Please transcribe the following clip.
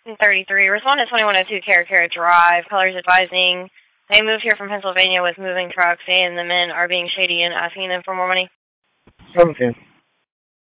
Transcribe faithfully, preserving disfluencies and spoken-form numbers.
thirty-three. Respond to twenty-one oh two Caracara Drive. Callers advising they moved here from Pennsylvania with moving trucks and the men are being shady and asking them for more money. seven ten.